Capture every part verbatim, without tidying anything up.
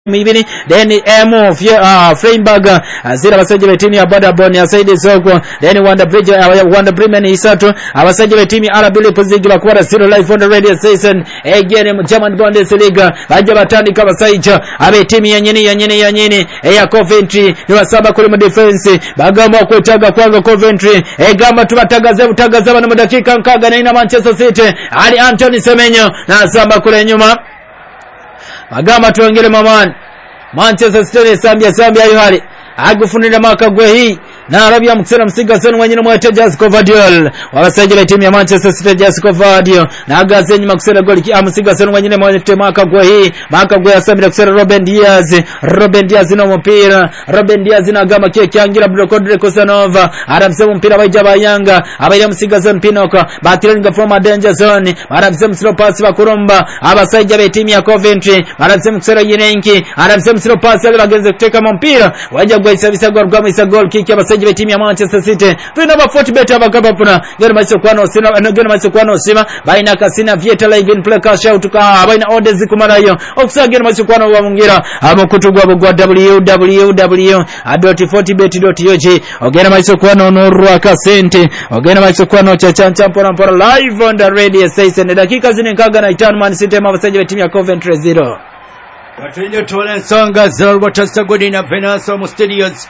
Mibini then Emo uh, Freiburg uh, zira abasajja b'ettiimu ya Paderborn yasaide Soko then Wanda Bridge uh, Wanda Bremen Isato abasajja b'ettiimu ya R B Leipzig bakwata zero live on the radio station again mu German Bundesliga bajja batandika abasajja ab'ettiimu ya nyene ya nyene ya nyene eya Coventry ni basaba kuli mu defense bagamba okwetaga kwanga Coventry egamba tubatagaze butagaza bano mu dakika nkaga na Manchester City ali Anthony Semenyo na samba kule nyuma agamba tuongere mamani Manchester City Sambia Sambia yuhali agufunira makagwe hii na Arabia mkusena msiga senu wanyina mwete Jessica Vardiol wabasajile timu ya Manchester City Jessica Vardiol na agazenyi mkusena goli kia msiga senu wanyina mwete makagwe hii makagwe ya Sambia kusena Ruben Diaz Ruben Diaz ina mpira Ruben Diaz ina gama kia kiangira Brokodre Kosanova arabsemu mpira wajaba Yanga abaida msiga senu Pinoka batiringa from a danger zone arabsemu slow pass wa Kurumba abasajile timu ya Coventry arabsemu kusena Yenenki arabsemu slow pass yale bagenze kuteka mpira wajagwe isabisa gol gama isa gol kiki abasajile timu ya Manchester City tuna ba forty bet abagaba puna gero macho kwano sina gero macho kwano sima baina kasina vieta live in play cash out ka baina orders kumara hiyo ofisa gero macho kwano wa mungira amukutugwa bugwa www dot forty bet dot u g ogera macho kwano norwa kasente ogera macho kwano cha chancha mpora mpora live on the radio station dakika zine kaga na itano Man City abasajile timu ya Coventry zero Watenyo tole songa zero watasa godina Venaso Studios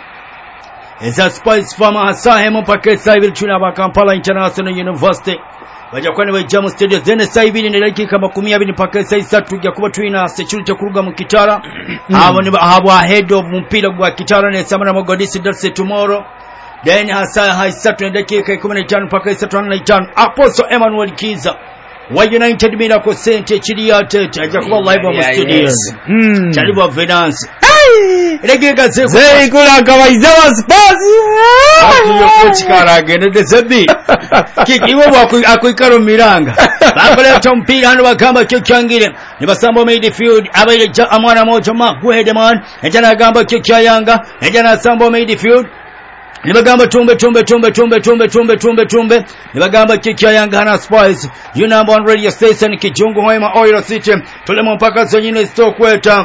Eza Spice Farmer hasahe mpake saibili chuna wa Kampala International University wajakwani wajamu Studios zene saibili nilaki kama kumia bini pake saisa tuja kuba tuina security kuruga mkitara hawa ni hawa head of mpila kwa kitara ne samana mogodisi darse tomorrow then hasahe haisa tunadaki kai kumina itanu pake saisa tuana itanu Apostle Emmanuel Kiza wa United Miracle Center chiriya tete ajakuba live on Studios chalibu wa Venance Regeka zeku Zeikula kawaizawa spazi Ati yoko chikarage Nede zebi Kiki iwo akuikaro miranga Bakole ya mpira hanu wakamba kikiangire Nibasambo midfield Abaile amwana moja Maku Hedeman Ejana gamba kikia Yanga Ejana sambo midfield Nibagamba tumbe tumbe tumbe tumbe tumbe tumbe tumbe tumbe Nibagamba kikia Yanga hana Spice You number one radio station Kijungu Hoima Oil City Tulemo mpaka zonyine stokweta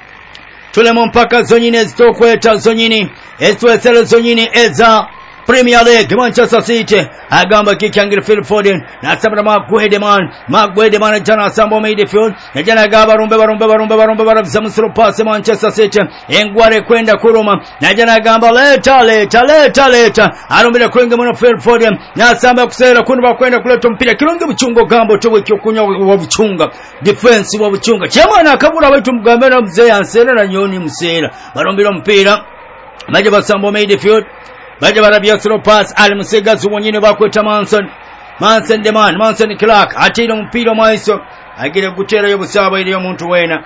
Tulemo mpaka zonyine stokweta zonyini Estwesele zonyini eza Premier League Manchester City agamba kikiangire Phil Foden na sabra Magwedeman Magwedeman jana sambo midfield na jana gaba rumbe barumbe barumbe barumbe barabisa musro pass Manchester City engware kwenda kuruma na jana gamba leta leta leta leta arumbira kwenge muno Phil Foden na samba kusera kunba kwenda kuleta mpira kilonge buchungo gambo towe kyokunya wa buchunga defense wa buchunga chama na kabura wetu mgambera mzee ansera na nyoni msera barumbira mpira maje basambo midfield Baje barabia slow pass ali musega zuwonyine bakweta Manson Manson demand Manson Clark atino mpira maiso agire gutera yo busaba iliyo muntu wena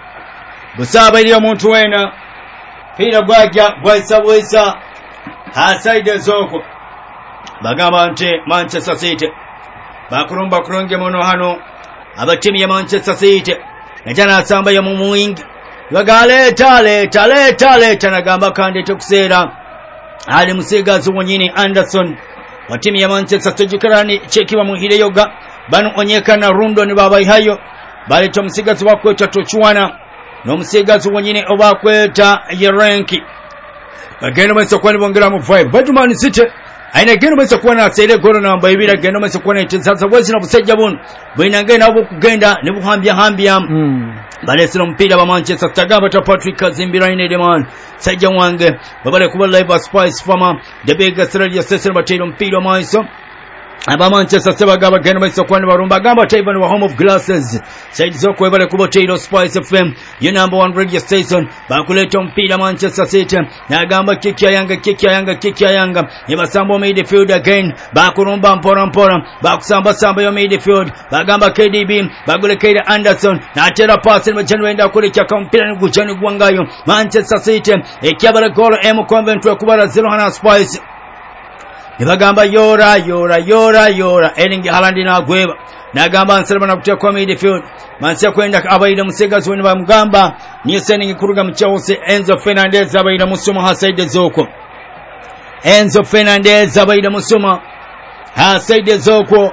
busaba iliyo muntu wena pira gwajja gwasa wesa hasaide zoko bagamba nte Manchester City bakurumba kuronge mono hano abatimi ya Manchester City najana asamba ya mumuingi bagale tale tale tale tanagamba kande tokusera Ali musega zuwonyini Anderson wa timu ya Manchester tujikarani cheki wa muhile yoga banu onyeka na rundo ni baba hayo bali to musega zuwakweta tochuana no musega zuwonyini obakweta Yerenki ageno mweso kwani bongera mu five but Man City aina geno mweso kwana asere goro namba ibira geno mweso kwana itizaza wezi na busajja bunu bwina ngena abo kugenda ne buhambya hambya mm. Bale sino mpira wa Manchester tagaba ta Patrick Kazimbira ine deman sajja wange babale kuba live Spice Farmer the biggest radio station batero mpira maiso aba Manchester sebagaba geno maiso kwani barumba gamba Taiwan wa Home of Glasses saidi zo kwebale kuba Taylor Spice F M your number one radio station bakuleta mpira Manchester City na gamba kiki ya Yanga kiki ya Yanga kiki ya Yanga nibasambo midfield again bakurumba mpora mpora bakusamba samba yo midfield bagamba K D B bagule Kaida Anderson na tera pass ni mjano enda kule chaka mpira ni gujani gwangayo Manchester City ekyabara goal M Coventry kubara zero hana Spice Nibagamba yora yora yora yora Erling Haaland na gweba nagamba nsalama na kutia kwa midfield mansia kwenda abaida musega zweni ba mugamba niyo sending kuruga mchawose Enzo Fernandez abaida musuma hasaide zoko Enzo Fernandez abaida musuma hasaide zoko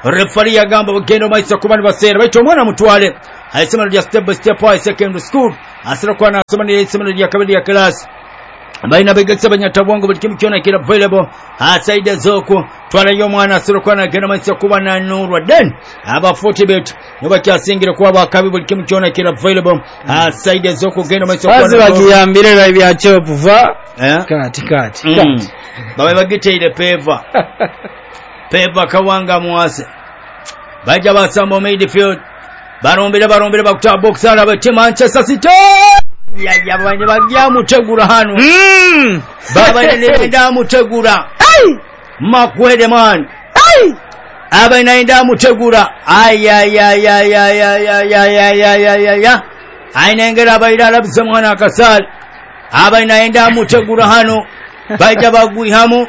referee yagamba bagenda maiso kubani basera baito omwana mutwale ayisema lya step by step high secondary school asira kwa nasoma ni ayisema lya kabili ya class baina begekisa banyatabwango buli kimu kyona kira available aside zoko twala yo mwana asira kwa na genda maiso kubana nurwa den aba forty bet noba kyasingire kwa bakabi buli kimu kyona kira available aside zoko genda maiso kubana bazi bagiyambire ba bya chopuva kati kati kati bawe bagiteire peva peva kawanga muase baja basamba midfield barombere barombere bakuta box ala bati Manchester City ya ya banye bagya mutegura hano mm baba ne nda mutegura ai makwede man ai aba inaenda mutegura ay ay ay ay ay ay ay ay ay ay ya ainengera baida labise mwana akasal aba inaenda mutegura hano baja bagwihamu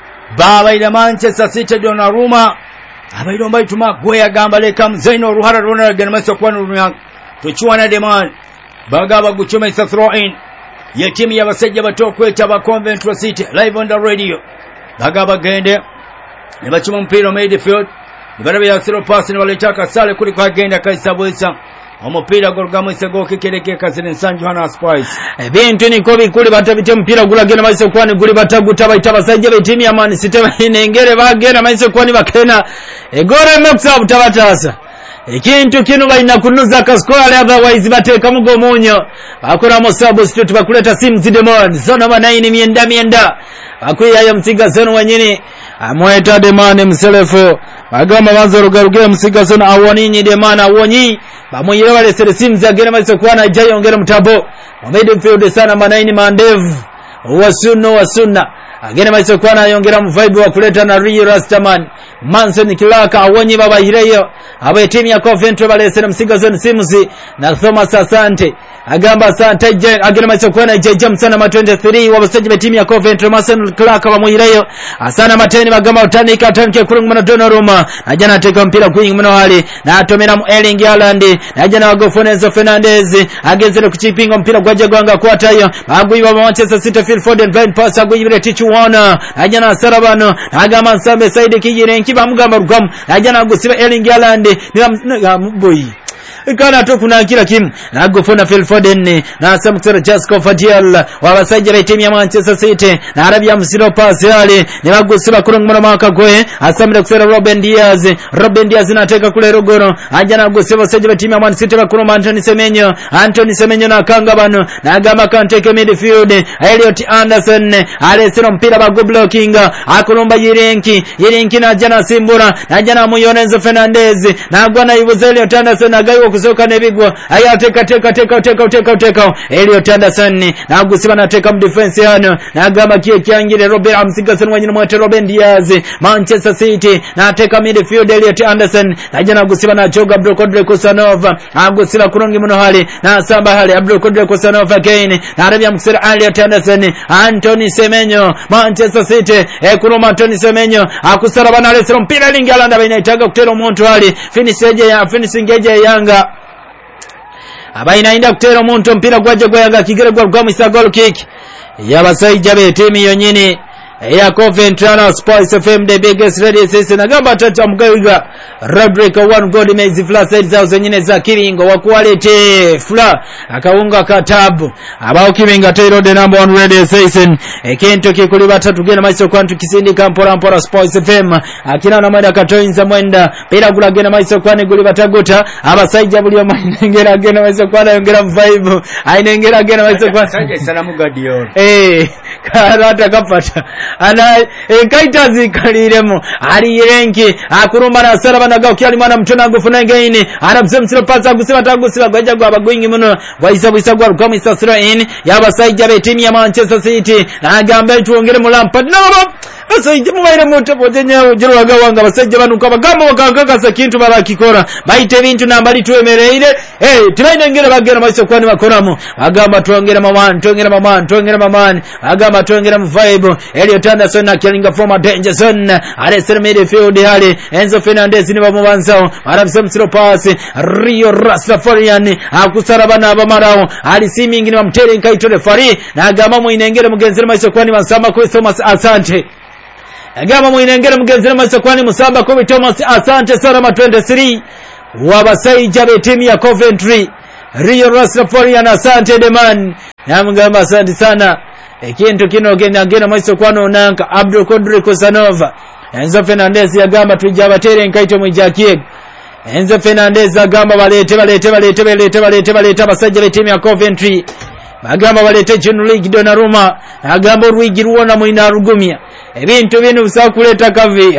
baba ila Manchester City Donnarumma abairo mbai tuma goya gamba leka mzaino ruhara rona gana masa kwano runyang tuchuana demand baga baguchoma isa throw in ya timu ya basajja batokweta ba Coventry City live on the radio baga bagende ne bachuma mpira midfield barabe ya zero pass ne walitaka sale kuli kwa genda kaisabwisa omupira golgamu isego kikereke kazine Sanjo hana Spice ebintu niko bikuli batabite mpira gulagena maise kwani guli bataguta baita basajja be timu ya Man City inengere bagena maise kwani bakena egore meksa butabatasa ekintu kinu baina kunuza kaskola otherwise bateka mugomonyo bakora mosabu street bakuleta simu zidemon zona banaini mienda mienda bakuya ya msiga zeno wanyini amweta demane mselefu bagamba banzo rugaruge msiga zona awoninyi demana awonyi bamuyira bale simu zagena maise kwana jayo ngera mutabo wamedi mfield sana banaini mandevu wasuno wasuna agene maise kwana yongera mvibe wa kuleta na Rio Rastaman Manson Kilaka awonyi baba hireyo abaye timu ya Coventry balese na msiga zone simuzi na Thomas Asante agamba Asante je agene maise kwana je Jamsana ma twenty-three wabasaji be timu ya Coventry Manson Kilaka wa muhireyo asana mateni bagamba utanika atanke kurungu na Donnarumma na jana ateka mpira kwingi mno hali na atomera mu Erling Haaland na jana wagofonenzo Fernandez agezere kuchipinga mpira gwaje gwanga kwata hiyo aguiba Manchester City Phil Foden blind pass aguibire tichu wana ajana sarabano agama Nsambe Saidi kijire nkiba mugamba rugamu ajana gusiba Erling Haaland ni boy ikana to kuna kila kimu na gofona Phil Foden na Samuel Jasco Fadial wabasajja be timu ya Manchester City na Arabia msiro pass yale ni bagusiba kurungura maka goe asamira kusera Ruben Diaz Ruben Diaz nateka kule rogoro ajana gusiba sajja be timu ya Man City bakuru Anthony Semenyo Anthony Semenyo na kanga bano na gama kanteke midfield Elliot Anderson alesero mpira bago blocking akulomba Yirenki Yirenki na jana Simbura na jana Muyonenzo Fernandez na gwana Ivo Elliot Anderson na gaiwa kusoka nebigwa aya teka teka teka teka teka teka Elliot Anderson na gusiba na teka mdefense yano na gama kie kiangire Robert Amsigason wanyina mwete Ruben Diaz Manchester City na teka midfield Elliot Anderson na jana gusiba na choga Abdul Kosanova na gusiba kurongi mno hali na samba hali Abdul Kosanova Kane na Arabia mksira Elliot Anderson Anthony Semenyo Manchester City e kuroma Anthony Semenyo akusara bana lesero mpira lingala baina itaga kutero muntu hali finisheje ya finishing ya Yanga abaina inda kutero muntu mpira gwaje gwayanga kigere gwa gwa misa goal kick yabasaija be timu yonyine ya Coventry na Spice F M the biggest radio station agamba tata mgawiga Rodrick one goal mezi fla side zao zenyine za Kiringo wakualete fla akaunga katabu abao Kiringa Taylor the number one radio station ekento kikuli batatu gena maiso kwantu kisindika mpora mpora Spice F M akina na mwenda katoinza mwenda pira kula gena maiso kwani guli bataguta abasaija buli mainengera gena maiso kwana yongera vibe ainengera gena maiso kwana sanje salamu Guardiola eh karata kapata ana ekaitazi kaliremo ali Yirenki akurumba na saraba na gao kyali mwana mtona gufuna ngaini anabzemsiro pasa gusima tagusira gwaja gwa bagwingi muno waisabu isagwa rukoma isasira in yabasaija be timu ya Manchester City na agambe tuongere mu Lampard no basajja mubaire moto bojenye jiro wagawanga basajja banuka bagamba wakanga sakintu barakikora baite bintu nambali tuemereire eh tibaine ngere bagera maiso kwani bakoramo agamba tuongere mama tuongere mama tuongere mama agamba tuongere mu vibe Elliot Anderson na Kilinga from a danger zone ale midfield hali Enzo Fernandez ni bamubanzao arabisa msiro pass Rio Rastafarian akusarabana abamarao ali simingi ni bamtere nkaitole fari na agamba mu inengere mugenzere maiso kwani basamba ku Thomas Asante agamba mwinengere mugenzere maso kwani musamba Kobe Thomas asante sana ma twenty-three wabasajja be timu ya Coventry Rio Rastafarian asante deman namugamba asante sana ekintu kino genda ngena maso kwano nanka Abdul Kodri Kusanova Enzo Fernandez yagamba tujja batere nkaito mwijakie Enzo Fernandez agamba balete balete balete balete balete balete abasajja be timu ya Coventry bagamba balete Junior League Donnarumma agamba Rwigi ruona mwina rugumya ebintu bino bisakuleta kavi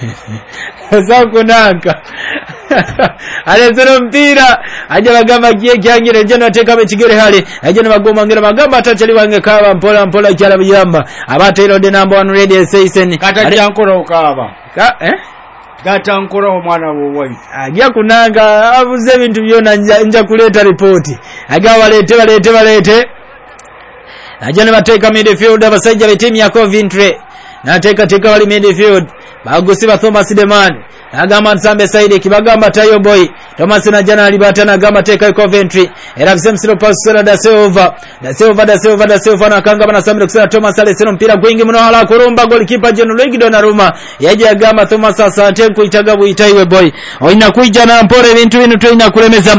sakunanka alezero mpira aje bagamba kiye kyangire je nateka be kigere hali aje bagoma ngira bagamba atachali wange kaba mpola mpola kyala biyamba abatero de number one radio station kata kyankoro ukaba ka eh gata nkoro omwana wowe agya kunanga abuze ebintu byona nja kuleta report aga balete balete balete aje bateka midfield abasajja be timu ya Coventry nateka teka wali midfield bagusiba Thomas Deman agamba Nsambe Saidi kibagamba Tayo Boy Thomas na jana alibatana agamba teka Coventry era bisemsiro pasera da Silva da Silva da Silva da Silva na kanga bana Sambe kusera Thomas Alessino mpira gwingi muno hala kurumba goalkeeper Jeno Luigi Donnarumma yaje agamba Thomas asante kuitaga buitaiwe boy oina kuija na mpore bintu binu toina kulemeza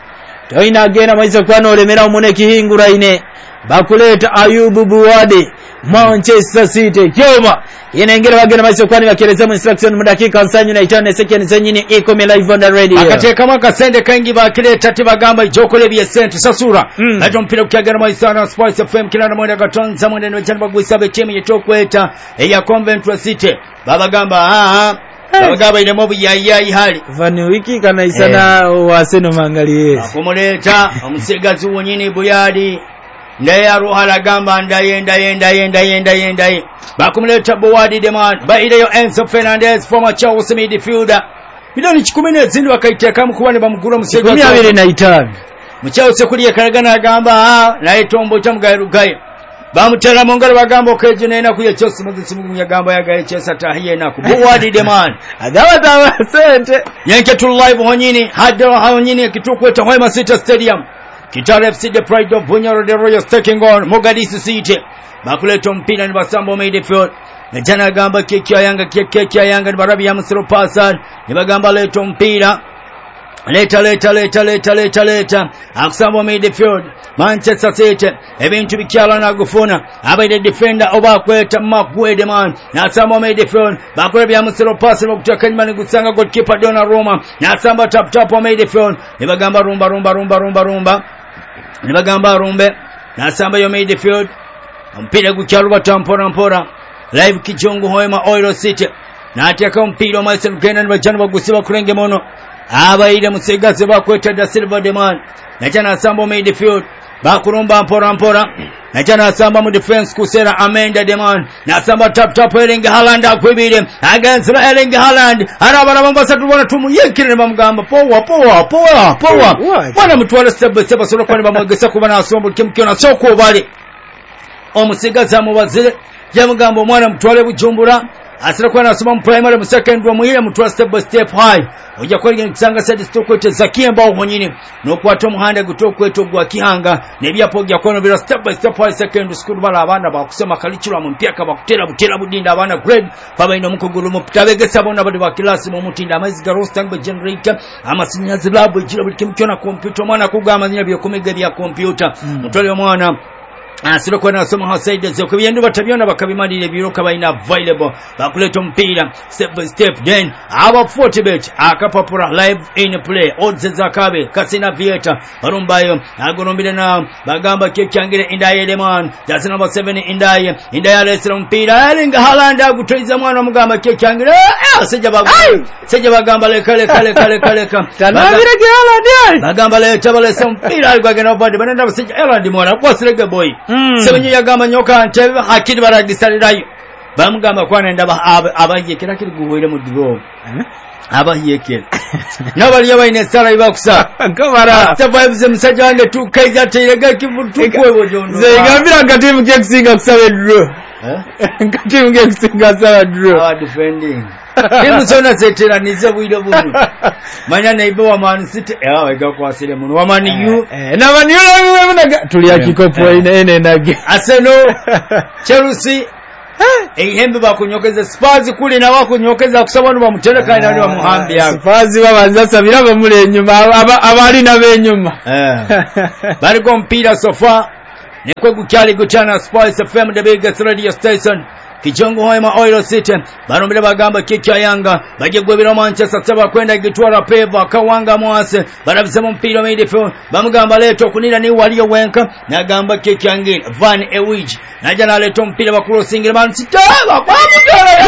toina agena maizo kwano olemera umune kihingura ine bakuleta Ayubu Buwade Manchester City kyoma yenengera bagena maiso kwani bakereza mu instruction mu dakika nsanyu na itane second zenyini iko me live on the radio akateka maka sende kangi bakireta tibagamba jokole bye sente sasura mm. Ajo mpira kugera maisana Spice F M kinana mwenda gatonza mwenda no cyane bagwisabe timu yetokweta eya Coventry City babagamba ah babagamba ile mobu yayi hali vani wiki kana isana eh. Waseno mangali akomoleta omusegazi wonyine Buyadi ndaye aruhala gamba ndaye ndaye ndaye ndaye ndaye ndaye bakumuleta Buwadi Deman baireyo Enzo Fernandez former Chelsea midfielder bidoni kikumi n'ezindi bakaiteka mukubane bamugura musega kumi abiri na itano mu Chelsea kuri yakaragana agamba ah naye tombo chamugairugaye bamutera mongalo bagamba okeje nena kuye Chelsea mugisi mu yagamba yagaye Chelsea tahiye nako Buwadi Deman agawa tawa sente yanke tu live honyini hadro honyini kitukweta Hoima City Stadium Kitale F C the pride of Bunyoro the Royals taking on Mogadishu City bakuleto mpira ni basambo midfield jana gamba keki Yanga keki Yanga ni barabi ya Musiro Pasad ni bagamba leto mpira leta leta leta leta leta leta akusambo midfield Manchester City ebintu bikyala na gufuna abaide defender obakweta Makwede man na sambo midfield bakule bya Musiro Pasad okutaka nyuma ni gusanga goalkeeper Donnarumma na samba tap tap wa midfield ni bagamba rumba rumba rumba rumba rumba nibagamba rumbe nasamba yo midfield mpira gukyalwa tampora mpora live kijongo Hoima Oil City nateka mpira Marcel Gena nibajana bagusiba kulenge mono abaide musegaze bakweta da Silva Deman najana nasamba midfield bakurumba mpora mpora najana nasamba mu defense kusera Amenda Deman nasamba tap tap Erling Haaland akwibire against Erling Haaland arabara bambasa tubona tumuyekire bamugamba powa powa powa powa bwana mutwala step step solo kwani bamwegesa kubana asombo kimkiona soko bali omusigaza mubazire yamugamba omwana mutwale Bujumbura asira kwa nasoma mu primary mu second wa muhira mutwala step by step high ojja kwege kusanga side stokwete Zakiemba ohonyine nokwata omuhanda gutokweto gwa Kihanga nebyapo gya kono bira step by step high second school bala abana bakusema kalichiro mu mpyaka bakutera butera budinda abana grade baba ino mukugulu mu tabegesa bona bali ba class mu mutinda amazi ga roster ngbe generator amasinyazi labo jira buli kimkyona computer mwana kugama nya byo kumega bya computer mutwale omwana asiro kwa nasoma hasaide zo kubyendo batabyona bakabimalire biroka baina available bakuleto mpira step by step then aba forty bet akapapura live in play odds zakabe kasina vieta barumbayo agorombire na bagamba kekyangire indaye Deman just number seven indaye indaye lesero mpira Erling Haaland agutoiza mwana mugamba kekyangire eh seja bagamba seja bagamba le kale kale kale kale kanabire ke Haaland bagamba le tabale mpira alibagena body banenda seja Haaland mwana kwa sirege boy Mm. Sebenye yagamba nyoka ntebe hakiri baragisalirayo bamugamba kwana ndaba abayekera kiri guhoire mu duro eh abayekera nabali yabaine sara ibakusa kamara tabayize musajja wange tukaija teyega kivutukwe bojondo zegambira ngati mu kekisinga kusabe duro eh ngati mu kekisinga kusabe duro ah defending Timu zona zetera nize bwiro bunu. Manya neighbor wa Man City eh wega kwasire muno wa Man U eh na Man U tuli akikopo ine ene nage Arsenal Chelsea Ehembe bakunyokeza Spurs kuli na wakunyokeza kusabanu bamutereka nali wa muhambi yako. Spurs babanza sabira bamule enyuma abali nabenyuma. Eh. Bali ko mpira sofa nekwe gukyali guchana Spurs F M the biggest radio station. Kijongo Hoima Oil City barombera bagamba kikya Yanga baje gwebira Manchester saba kwenda gitwara Peva Kawanga Mwase barabisema mpira midfield bamugamba leto kunira ni waliyo wenka nagamba kikya ngine Van Ewij najana leto mpira ba crossing Man City kwa mutara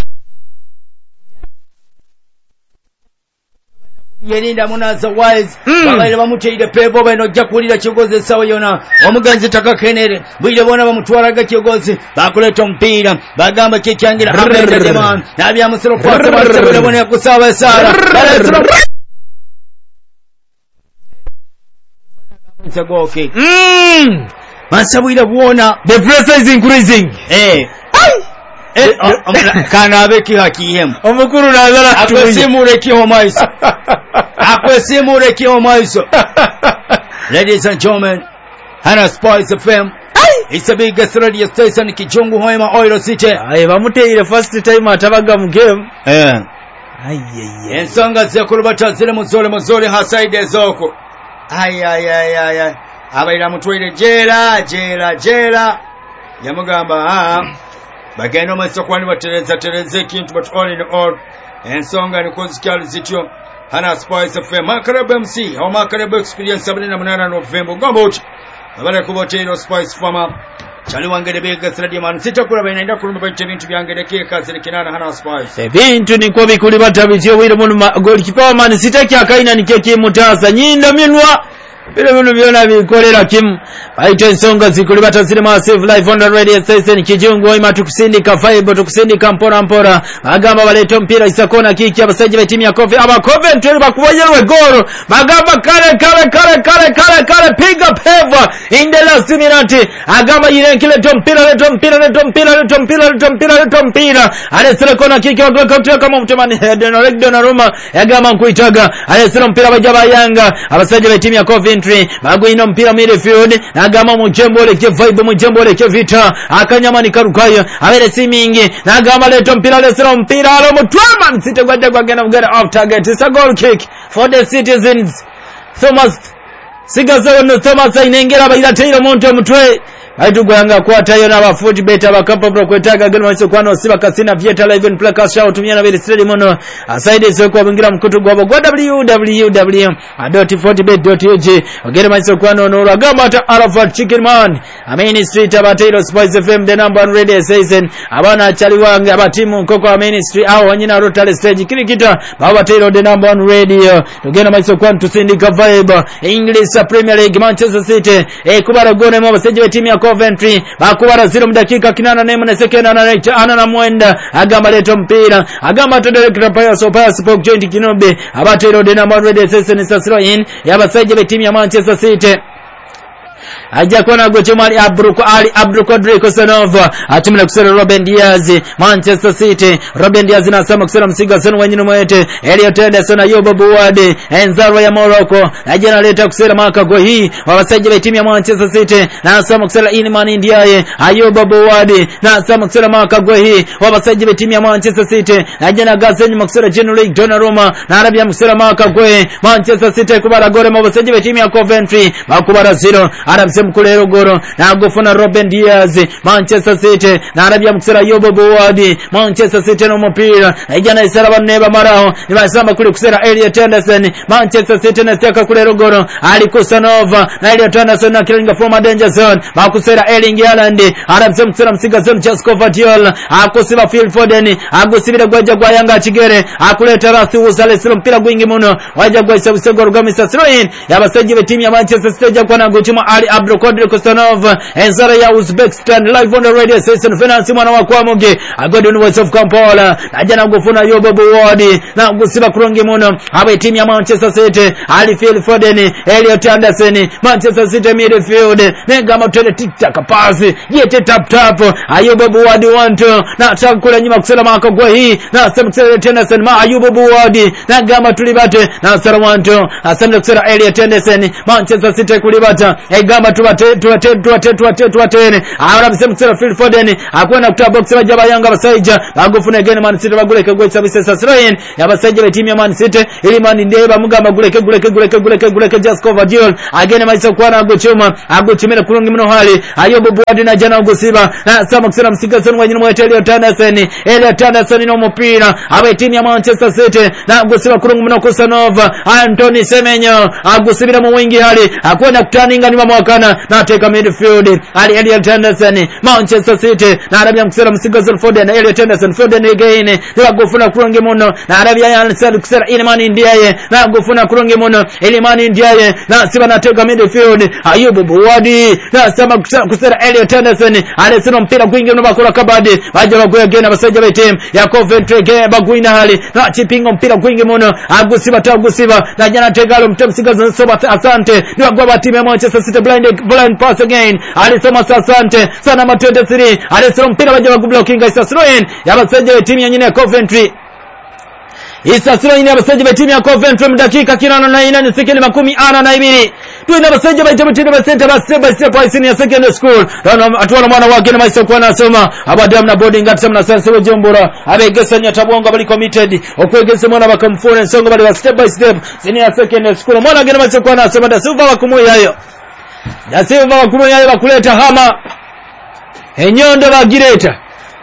Yelinda munaza wise babaire bamuteide Peva bano jakulira kigoze sawa yona omuganzi takakenere bwire bona bamutwaraga kigoze bakuleta mpira bagamba kikyangira abende deman nabya musiro kwase basebule bona kusaba sara Sagoke mm masabwira buona the pressure is increasing eh Eh, kana abeki hakiyemu omukuru nazala akwesimure kiho maiso akwesimure kiho maiso Ladies and gentlemen, Hana Spice F M it's a biggest radio station Kijongo Hoima Oil City. Aye bamuteire first time atabaga mu game eh ayye ensonga zekuru batazire muzole muzole hasaide zoko ay ay ay ay abaira mutwire jera jera jera yamugamba ah bagenda mu sokwani batereza tereze kintu but all in all ensonga ni konzikyali zityo Hana Spice F M Makarab M C au Makarab Experience sabini na munana November ngomba uti abale kubotero Spice Farmer chali wangede bega radio man sitakura bainaenda kulumba baite bintu byangede keka zirikinana Hana Spice ebintu niko bikuli batabityo wire mu goal keeper man sitaki akaina nikeki mutasa nyinda minwa bile bino byona bikolera kimu baita ensonga zikuli batazire massive live on the radio station Kijungu Hoima tukusindika five tukusindika mpora mpora bagamba baleto mpira isakona kiki abasaje ba timu ya Coventry aba Coventry bakubajerwe goro bagamba kale kale kale kale kale kale piga Peva in the last minute agamba yirenkile mpira leto mpira leto mpira leto mpira leto mpira leto mpira alesera kona kiki bagakoteka kama mtemani Donald Donnarumma yagamba nkuitaga alesera mpira bajaba Yanga abasaje ba timu ya Coventry baguina mpira midfield nagama mujembole ke vibe mujembole ke vita akanyamani karukaya abere simingi nagama leto mpira lesero mpira alo mutwama City gwade gwagena mugera off target. It's a goal kick for the citizens. Thomas Sigazo no Thomas inengera bayira teiro monto mutwe aitugwanga kwatayo na bafuti beta bakapa bro kwetaga gano iso kwano siba kasina vieta live and play cash shout tumia na vile stadium ono aside iso kwa bingira mkutu gwabo w w w dot forty bet dot u g ogere maiso kwano no ragamba ata Arafat Chicken Man Amini Street abatero Spice F M the number one radio station abana achali wange abatimu nkoko Amini Street au wanyina Rotary stage kirikita babatero the number one radio ogere maiso kwano tusindika vibe English Premier League Manchester City e kubara gone mo baseje timu ya Coventry bakubara zero mudakika kinana nemu na sekena na right ana na mwenda agamba leto mpira agamba to director player so pass spoke joint kinobe abatero de number radio station sasiro in yabasaje be timu ya Manchester City ajja kona gochema Ali Abdul Ali Abdul Qadir Kosanova atimla kusera Ruben Diaz Manchester City Ruben Diaz na sama kusera msiga sana wanyino mwete Elliot Henderson Ayoba Buwade Enzaro ya Morocco ajana leta kusera maka go hii wabasaje be timu ya Manchester City na sama kusera Iniman Indiaye Ayoba Buwade na sama kusera maka go hii wabasaje be timu ya Manchester City ajana gazenyi kusera General Donnarumma na Arabia kusera maka go Manchester City kubara gore wabasaje be timu ya Coventry bakubara zero Arabia mkulero goro na gofuna Ruben Diaz Manchester City na Arabia mkusera Yobo Buwadi Manchester City no mpira ijana isara baneba marao nibasamba kule kusera Elliot Henderson Manchester City na steka kulero goro Ali Kusanova na Elliot Henderson na killing from danger zone bakusera Erling Haaland Arabia mkusera msiga zone Chesco Vadiol akusiba Phil Foden agusibira gwaja gwa Yanga Chigere akuleta Rasi Uzale silo mpira gwingi muno waja gwa Isabusego Rugamisa Sroin yabasaji be timu ya Manchester City kwa na gochima Ali Abdul Qadir Kostanov Enzara ya Uzbekistan live on the radio station finance mwana wa kwa moge agodoni voice of Kampala ajana gufuna Yobo Buwadi na gusiba kurongi muno abe timu ya Manchester City Ali Phil Foden Elliot Anderson Manchester City midfield negama tele tiktak pasi yete tap tap Ayobo Buwadi one two na takula nyuma kusela maka kwa hii na semksela Anderson ma Ayobo Buwadi na gama tulibate na sara one two asante kusela Elliot Anderson Manchester City kulibata e gama tubate tubate tubate tubate tubate ahora bisemsera Phil Foden akwenda kutoa box baje bayanga basaija bagufuna again Man City baguleke gwetsa bisesa Sroyen yabasaija be team ya Man City ili Man ndiye bamugamba guleke guleke guleke guleke guleke just cover deal again maisa kwana aguchuma aguchimira kulungi mino hali ayobo Buadi na jana ugusiba na sama kusema msigason wanyine mwa Elliot Anderson Elliot Anderson no mupira abe team ya Manchester City na ugusiba kulungi mino Kusanova Anthony Semenyo agusibira mu wingi hali akwenda kutaninga ni mwakana na teka midfield ali Elliot Anderson Manchester City na arabia kusema msigason Foden Elliot Anderson Foden again ya gufuna kulungi mino na arabia ya kusema Ilimani ndiye na gufuna kulungi mino Ilimani ndiye na siba na teka midfield Ayubu Buadi na sama kusema Elliot Anderson alisema mpira kwingi no bakora kabadi baje bagoya gena basaje ba team ya Coventry game bagwina hali na chipingo mpira kwingi muno agusiba tagusiba na jana tegalo mtemsigazo soba asante ni bagwa ba team ya Manchester City blind blind pass again alisema asante sana ma twenty-three alisema mpira baje bagublocking Isa Sroyen ya basaje ba team ya nyine ya Coventry Isa Sroyen ya basaje ba team ya Coventry mdakika kinana na ina ni sekendi makumi ana na ibiri tuina basaje ba team ya Center ba step by step by senior secondary school rano atuwana mwana wake na maisa kwa nasoma abadamu na boarding at na sense we Jombora abegesa nya tabonga bali committed okwegesa mwana bakamfuna songo bali ba step by step senior secondary school mwana gena maisa kwa nasoma da silva bakumuya hayo da silva bakumuya hayo bakuleta hama enyondo bagireta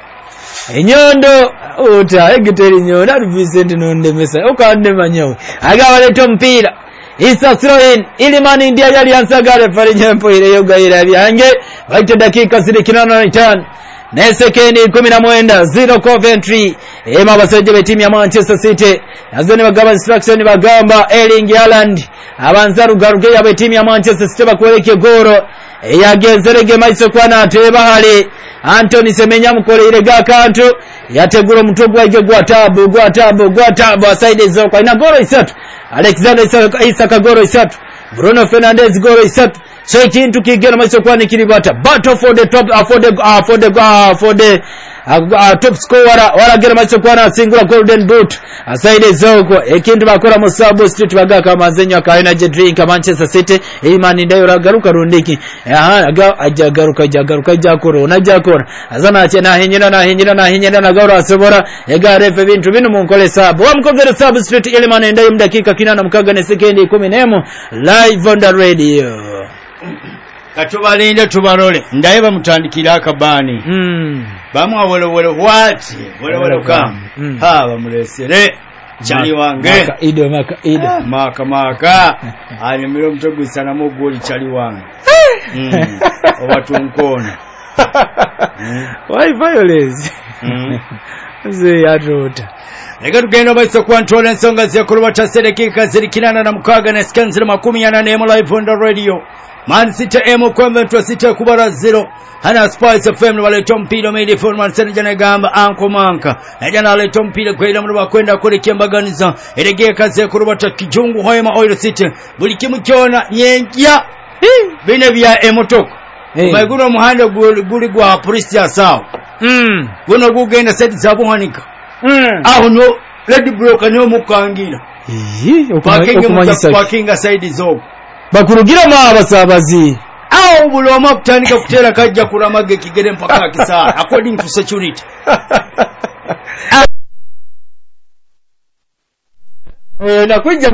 enyondo uta egiteri nyondo ari Vincent nonde mesa okande manyawe agawaleta mpira Isa Sroyen Ilimani ndiye yali ansagare fari nyempo ile yoga ile byange baite dakika zilikinana na tano na sekendi kumi na moja zero Coventry ema basaje be team ya Manchester City nazone bagaba instruction bagamba Erling Haaland abanza rugaruge ya be team ya Manchester City bakweleke goro yagenzerege maiso kwana ateba hali Anthony Semenya mukole ile gakantu yategura mutogwa ige gwa tabu gwa tabu gwa tabu aside zoko ina goro isatu Alexander Isaka goro isatu Bruno Fernandes goro isatu Sheikh into kigera maiso kwani kilibata battle for the top uh, for the uh, for the uh, for the uh, uh, top scorer wala gera maiso kwana singula golden boot aside zoko ekintu bakora musabu street bagaka mazenyo ka energy drink Manchester City imani ndayo ragaruka rundiki aha aga ajagaruka jagaruka jakoro unajakora azana achena hinyina na hinyina na hinyina na gaura asobora ega refe bintu binu munkole sabu wamkogera sabu street imani ndayo mdakika kinana mkaga ne sekendi kumi nemo live on the radio katubalinde tubarole ndaye bamutandikira akabani mm bamwa wole wole wati wole wole kam mm. ha bamulesere chali wange maka ido maka ido ah, maka maka ani miro mtogusana mo goli chali wange mm watu nkona mm. why violence mm ze yadota Lega tugenda baisa control ensonga z'ekuluba cha sedekika zirikinana na mukaga na skanzira makumi ana nemo live on the radio Man City emo Coventry City kubara zero hana Spice F M wale tompilo made for Man City jana gamba anko manka jana wale tompilo kwenda mu bakwenda kuri kembaganiza eregeye kaze kuruba cha kijungu hoyema Oil City buli kimu kyona nyenja bine bya emotoko maiguno muhanda guli gwa police ya sawa mm guno gugenda seti zabuhanika mm aho no red broker nyo mukangira eh okumanyisa parking side zoko bakurugira mabasabazi aho buloma kutandika kutera kajja kuramage kigere mpaka kisara according to security eh na kujja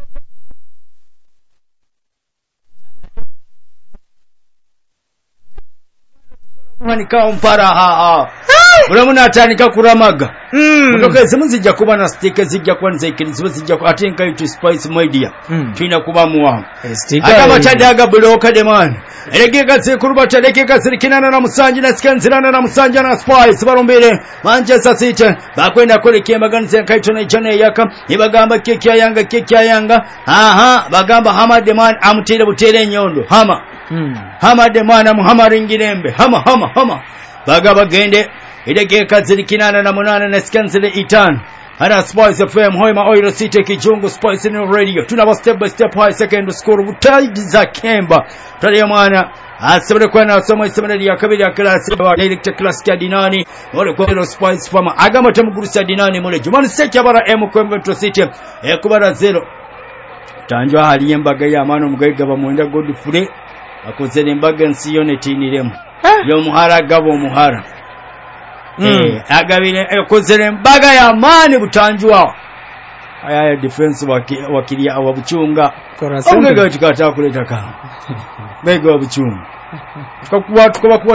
mani ka mpara ha ha uramuna atandika kuramaga mutoka zimu zijja kuba na sticker zijja kwanza ikirizo zijja ku atenka itu Spice Media twina kuba muwa akaba chadaga bloka de man eregeka zikuruba chadekeka zirikinana na musanji na skanzirana na musanji na Spice barombere Manchester City bakwenda kole kembaganize kaito na ichane yaka ibagamba keki ya yanga keki ya yanga aha bagamba Hamad man amutire butere nyondo hama hama de man Muhammad ngirembe hama hama hama bagaba gende idegeka zirikinana na munana na skanzile itano hana Spice F M hoima Oil City kijungu Spice in radio tunaba step by step high second score butaji za Kemba tali mwana asabere kwa na somo isemere ya kabiri ya class wa direct class ya dinani wale kwa Spice fama agama tamugurusa dinani mole jumani sekya bara M Coventry City ekubara zero tanjwa hali yembaga ya mano mugaiga bamwenda Godfrey akoze embaga ensi yo netiniremu y'omuhara gabo omuhara eh agabire akoze embaga ya maani butanjwa aya defense wakilia wabuchunga Kora sente. ongega chikata kuleta ka mega wabuchunga tukakuwa tukakuwa